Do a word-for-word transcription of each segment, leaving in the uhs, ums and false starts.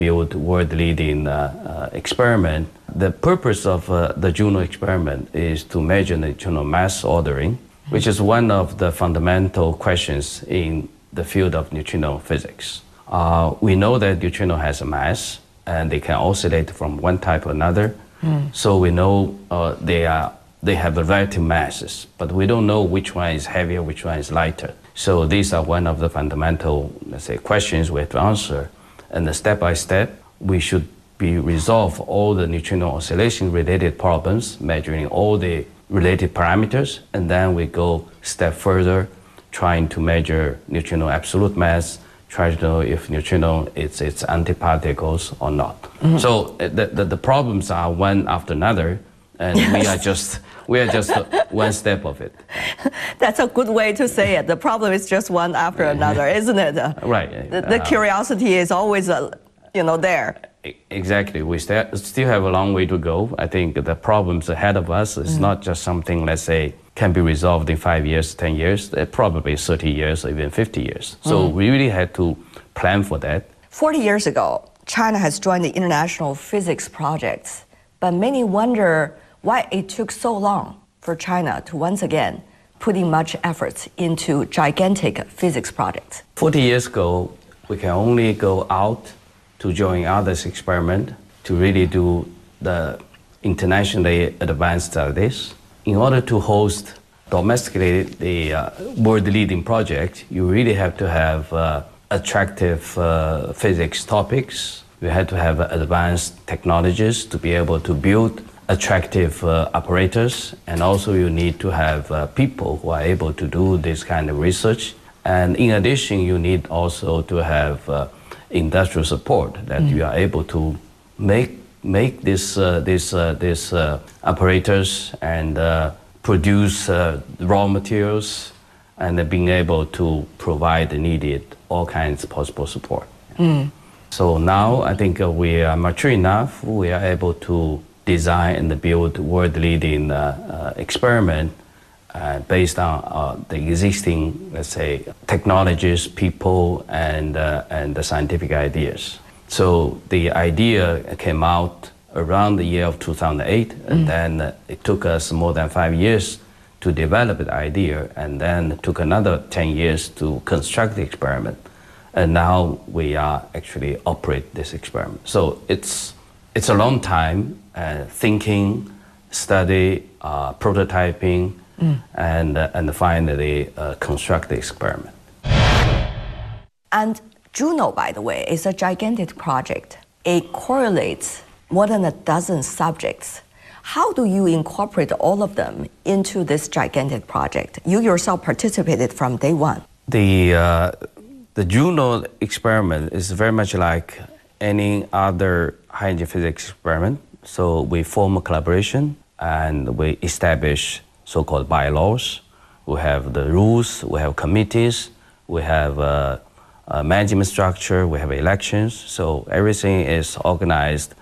build world-leading uh, uh, experiment. The purpose of uh, the Juno experiment is to measure neutrino mass ordering, which is one of the fundamental questions in the field of neutrino physics. Uh, we know that neutrino has a mass, and they can oscillate from one type or another. Mm. So we know uh, they are they have relative masses, but we don't know which one is heavier, which one is lighter. So these are one of the fundamental, let's say, questions we have to answer. And the step by step, we should be resolve all the neutrino oscillation related problems, measuring all the related parameters, and then we go step further, trying to measure neutrino absolute mass, try to know if neutrino is its antiparticles or not. Mm-hmm. So the, the, the problems are one after another, and yes. we are just we are just one step of it. That's a good way to say it. The problem is just one after another, isn't it? Right. The, the uh, curiosity is always, uh, you know, there. Exactly. We st still have a long way to go. I think the problems ahead of us is mm-hmm. not just something, let's say, can be resolved in five years, ten years, uh, probably thirty years, or even fifty years. So mm. we really had to plan for that. forty years ago, China has joined the International Physics Project, but many wonder why it took so long for China to once again putting much efforts into gigantic physics projects. forty years ago, we can only go out to join others' experiment to really do the internationally advanced studies. In order to host domestically the uh, world-leading project, you really have to have uh, attractive uh, physics topics. You have to have advanced technologies to be able to build attractive uh, operators, and also you need to have uh, people who are able to do this kind of research. And in addition, you need also to have uh, industrial support that mm. you are able to make make this uh, this uh, this uh, operators and uh, produce uh, raw materials, and uh, being able to provide the needed all kinds of possible support. Mm. So now I think uh, we are mature enough. We are able to design and build world-leading uh, uh, experiment uh, based on uh, the existing, let's say, technologies, people, and uh, and the scientific ideas. So the idea came out around the year of two thousand eight, mm. and then uh, it took us more than five years to develop the idea, and then it took another ten years to construct the experiment. And now we are actually operate this experiment. So it's it's a long time uh, thinking, study, uh, prototyping, mm. and uh, and finally uh, construct the experiment. And Juno, by the way, is a gigantic project. It correlates more than a dozen subjects. How do you incorporate all of them into this gigantic project? You yourself participated from day one. The, uh, the Juno experiment is very much like any other high-energy physics experiment. So we form a collaboration and we establish so-called bylaws. We have the rules, we have committees, we have uh, Uh, management structure, we have elections, so everything is organized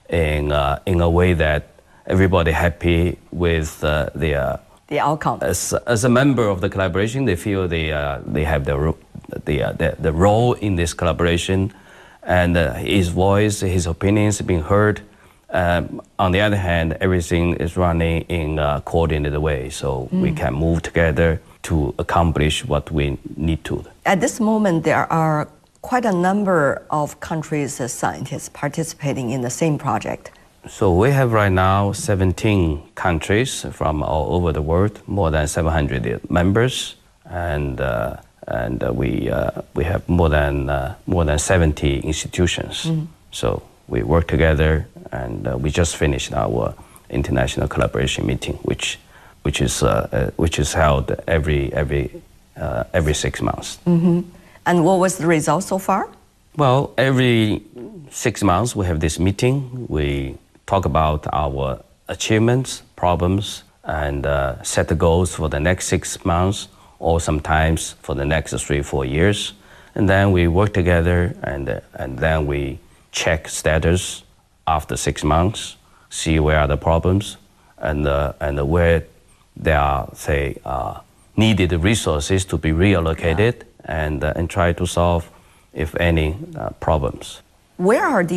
in uh, in a way that everybody happy with uh, the uh, the outcome. As, as a member of the collaboration, they feel they uh, they have the the, uh, the the role in this collaboration, and uh, his voice, his opinions being heard. Um, on the other hand, everything is running in a coordinated way, so mm. we can move together to accomplish what we need to. At this moment, there are quite a number of countries' uh, scientists participating in the same project. So we have right now seventeen countries from all over the world, more than seven hundred members, and uh, and uh, we uh, we have more than uh, more than seventy institutions. Mm. So we work together, and uh, we just finished our international collaboration meeting, which which is uh, uh, which is held every every uh, every six months. Mm-hmm. And what was the result so far? Well, every six months we have this meeting. We talk about our achievements, problems, and uh, set the goals for the next six months, or sometimes for the next three, four years. And then we work together, and uh, and then we check status after six months, see where are the problems, and uh, and where there are, say, uh, needed resources to be reallocated, yeah. and uh, and try to solve, if any, uh, problems. Where are these